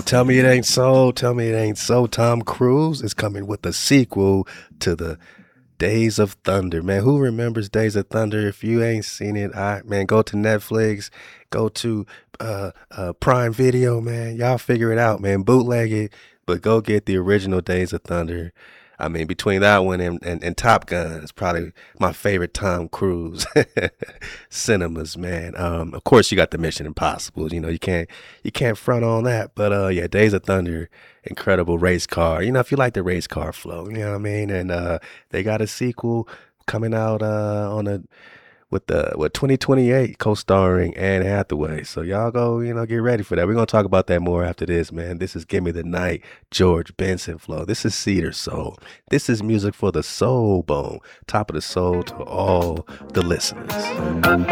tell me it ain't so. Tell me it ain't so. Tom Cruise is coming with a sequel to the Days of Thunder. Man, who remembers Days of Thunder? If you ain't seen it, man, go to Netflix, go to Prime Video, man. Y'all figure it out, man. Bootleg it, but go get the original Days of Thunder. I mean, between that one and Top Gun, it's probably my favorite Tom Cruise cinemas, man. Of course, you got the Mission Impossible. You know, you can't front on that. But yeah, Days of Thunder, incredible race car. You know, if you like the race car flow, you know what I mean. And they got a sequel coming out on a with 2028 co-starring Anne Hathaway. So y'all go, get ready for that. We're gonna talk about that more after this, man. This is Give Me the Night, George Benson flow. This is Cedar Soul. This is music for the soul bone. Top of the soul to all the listeners.